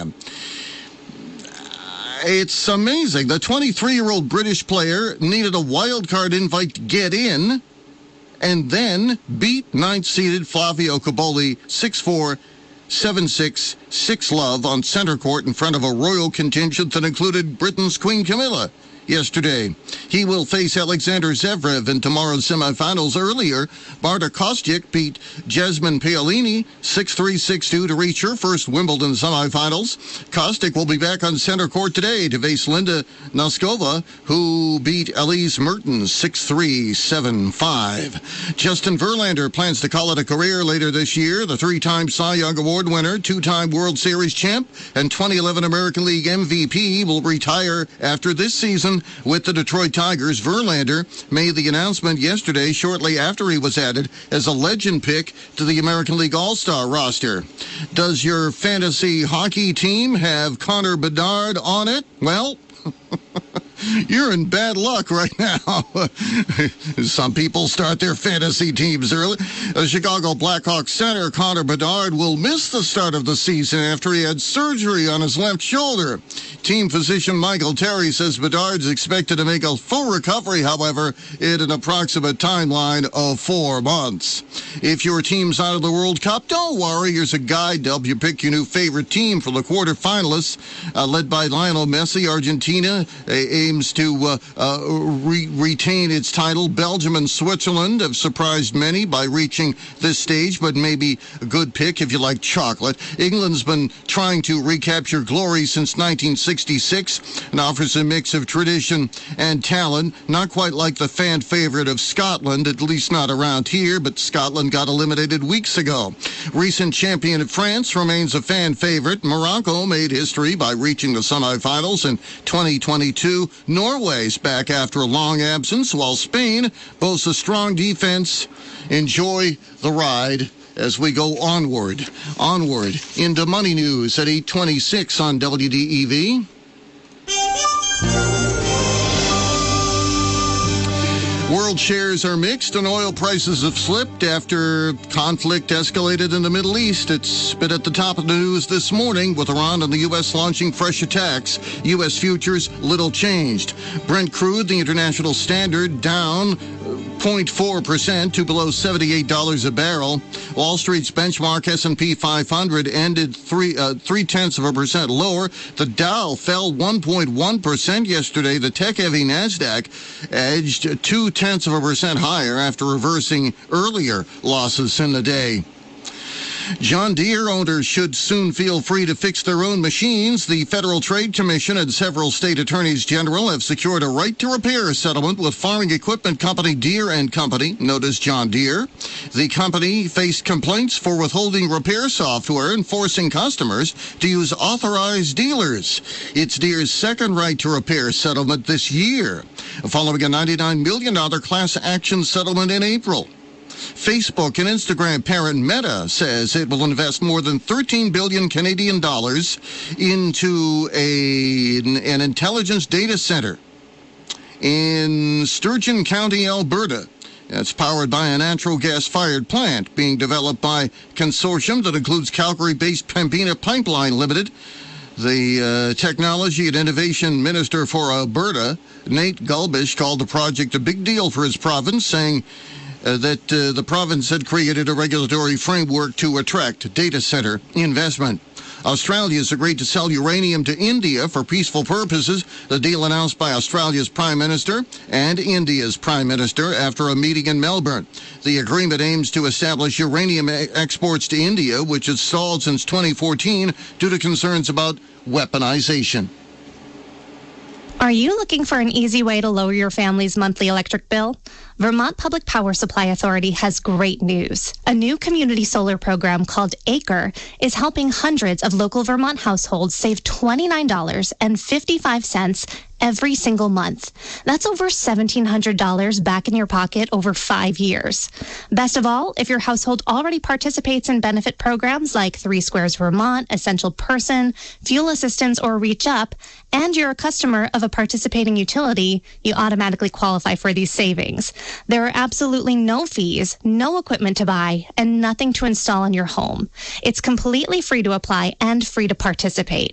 It's amazing. The 23-year-old British player needed a wild card invite to get in and then beat ninth-seeded Flavio Cobolli 6-4, 7-6, 6-love on center court in front of a royal contingent that included Britain's Queen Camilla yesterday. He will face Alexander Zverev in tomorrow's semifinals. Earlier, Barta Kostic beat Jasmine Paolini 6-3, 6-2 to reach her first Wimbledon semifinals. Kostic will be back on center court today to face Linda Noskova, who beat Elise Mertens 6-3, 7-5. Justin Verlander plans to call it a career later this year. The three-time Cy Young Award winner, two-time World Series champ, and 2011 American League MVP will retire after this season with the Detroit Tigers. Verlander made the announcement yesterday shortly after he was added as a legend pick to the American League All-Star roster. Does your fantasy hockey team have Connor Bedard on it? Well, you're in bad luck right now. Some people start their fantasy teams early. Chicago Blackhawks center Connor Bedard will miss the start of the season after he had surgery on his left shoulder. Team physician Michael Terry says Bedard's expected to make a full recovery, however, in an approximate timeline of 4 months. If your team's out of the World Cup, don't worry. Here's a guide to help you pick your new favorite team for the quarterfinalists. Led by Lionel Messi, Argentina aims to retain its title. Belgium and Switzerland have surprised many by reaching this stage, but maybe a good pick if you like chocolate. England's been trying to recapture glory since 1966 and offers a mix of tradition and talent. Not quite like the fan favorite of Scotland, at least not around here, but Scotland got eliminated weeks ago. Recent champion of France remains a fan favorite. Morocco made history by reaching the semifinals in 2022. Norway's back after a long absence, while Spain boasts a strong defense. Enjoy the ride as we go onward into money news at 8:26 on WDEV. World shares are mixed and oil prices have slipped after conflict escalated in the Middle East. It's been at the top of the news this morning with Iran and the U.S. launching fresh attacks. U.S. futures little changed. Brent crude, the international standard, down 0.4% to below $78 a barrel. Wall Street's benchmark S&P 500 ended 0.3% lower. The Dow fell 1.1% yesterday. The tech-heavy Nasdaq edged 0.2% higher after reversing earlier losses in the day. John Deere owners should soon feel free to fix their own machines. The Federal Trade Commission and several state attorneys general have secured a right to repair settlement with farming equipment company Deere & Company, known as John Deere. The company faced complaints for withholding repair software and forcing customers to use authorized dealers. It's Deere's second right to repair settlement this year, following a $99 million class action settlement in April. Facebook and Instagram parent Meta says it will invest more than 13 billion Canadian dollars into an intelligence data center in Sturgeon County, Alberta. It's powered by a natural gas-fired plant being developed by a consortium that includes Calgary-based Pembina Pipeline Limited. The Technology and Innovation Minister for Alberta, Nate Gulbish, called the project a big deal for his province, saying that the province had created a regulatory framework to attract data center investment. Australia's agreed to sell uranium to India for peaceful purposes, the deal announced by Australia's Prime Minister and India's Prime Minister after a meeting in Melbourne. The agreement aims to establish uranium exports to India, which has stalled since 2014 due to concerns about weaponization. Are you looking for an easy way to lower your family's monthly electric bill? Vermont Public Power Supply Authority has great news. A new community solar program called ACRE is helping hundreds of local Vermont households save $29.55 every single month. That's over $1,700 back in your pocket over 5 years. Best of all, if your household already participates in benefit programs like 3 Squares Vermont, Essential Person, Fuel Assistance, or Reach Up, and you're a customer of a participating utility, you automatically qualify for these savings. There are absolutely no fees, no equipment to buy, and nothing to install in your home. It's completely free to apply and free to participate.